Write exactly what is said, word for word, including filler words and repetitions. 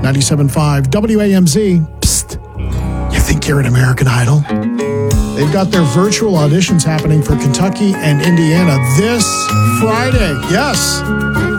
ninety-seven point five W A M Z. Psst. You think you're an American Idol? They've got their virtual auditions happening for Kentucky and Indiana this Friday. Yes.